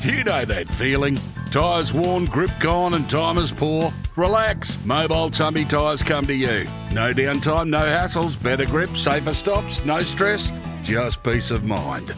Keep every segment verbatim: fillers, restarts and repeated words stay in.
You know that feeling. Tyres worn, grip gone and time is poor? Relax. Mobile Tumby Tyres come to you. No downtime, no hassles, better grip, safer stops, no stress, just peace of mind.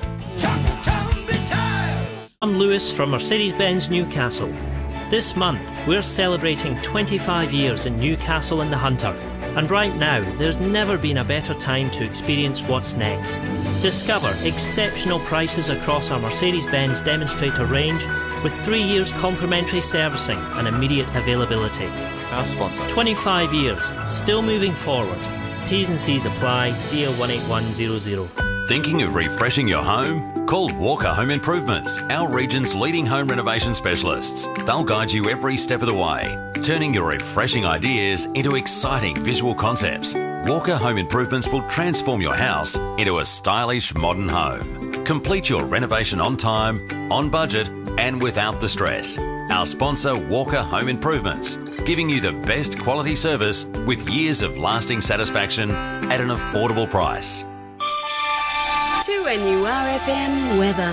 I'm Lewis from Mercedes-Benz Newcastle. This month we're celebrating twenty-five years in Newcastle and the Hunter. And right now, there's never been a better time to experience what's next. Discover exceptional prices across our Mercedes-Benz demonstrator range with three years complimentary servicing and immediate availability. Our sponsor. twenty-five years, still moving forward. T's and C's apply, D L one eight one zero zero. Thinking of refreshing your home? Call Walker Home Improvements, our region's leading home renovation specialists. They'll guide you every step of the way, turning your refreshing ideas into exciting visual concepts. Walker Home Improvements will transform your house into a stylish modern home. Complete your renovation on time, on budget, and without the stress. Our sponsor, Walker Home Improvements, giving you the best quality service with years of lasting satisfaction at an affordable price. two N U R F M weather.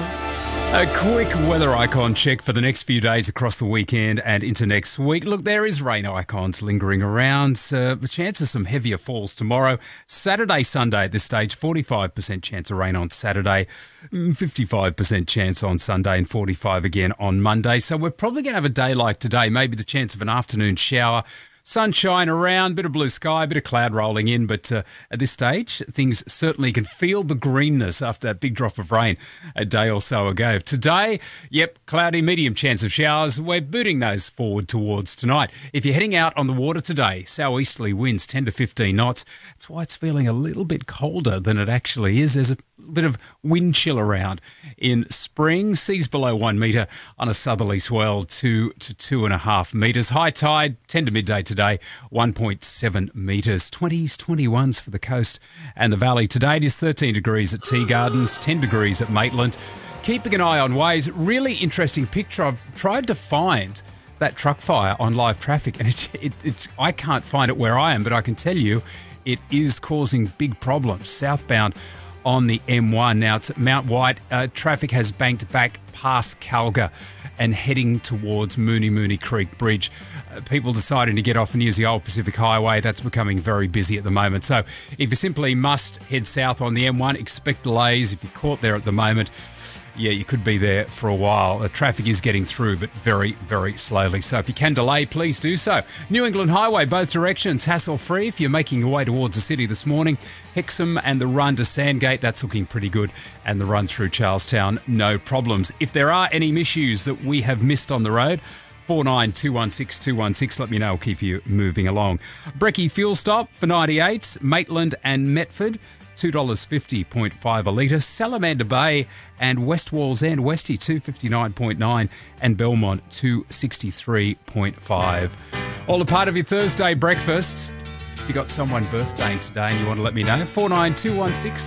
A quick weather icon check for the next few days across the weekend and into next week. Look, there is rain icons lingering around. Uh, the chance of some heavier falls tomorrow. Saturday, Sunday at this stage, forty-five percent chance of rain on Saturday, fifty-five percent chance on Sunday and forty-five again on Monday. So we're probably going to have a day like today, maybe the chance of an afternoon shower. Sunshine around, bit of blue sky, bit of cloud rolling in, but uh, at this stage, things certainly can feel the greenness after that big drop of rain a day or so ago. Today, yep, cloudy, medium chance of showers. We're booting those forward towards tonight. If you're heading out on the water today, southeasterly winds ten to fifteen knots. That's why it's feeling a little bit colder than it actually is. There's a bit of wind chill around in spring. Seas below one metre on a southerly swell, two to two and a half metres. High tide, ten to midday today, one point seven metres. twenties, twenty-ones for the coast and the valley. Today it is thirteen degrees at Tea Gardens, ten degrees at Maitland. Keeping an eye on ways. Really interesting picture. I've tried to find that truck fire on live traffic and it's, it, it's I can't find it where I am, but I can tell you it is causing big problems southbound on the M one. Now it's at Mount White. Uh, traffic has banked back past Calga and heading towards Mooney Mooney Creek Bridge. Uh, people deciding to get off and use the old Pacific Highway. That's becoming very busy at the moment. So if you simply must head south on the M one, expect delays. If you're caught there at the moment, yeah, you could be there for a while. The traffic is getting through, but very, very slowly. So if you can delay, please do so. New England Highway, both directions, hassle-free. If you're making your way towards the city this morning, Hexham and the run to Sandgate, that's looking pretty good. And the run through Charlestown, no problems. If there are any issues that we have missed on the road, four nine two one six two one six, let me know. I'll keep you moving along. Brekkie fuel stop for ninety-eight, Maitland and Metford, two dollars fifty point five a litre. Salamander Bay and West Walls End, Westie two fifty-nine point nine and Belmont two sixty-three point five. All a part of your Thursday breakfast. If you got someone birthdaying today and you want to let me know, four nine two one six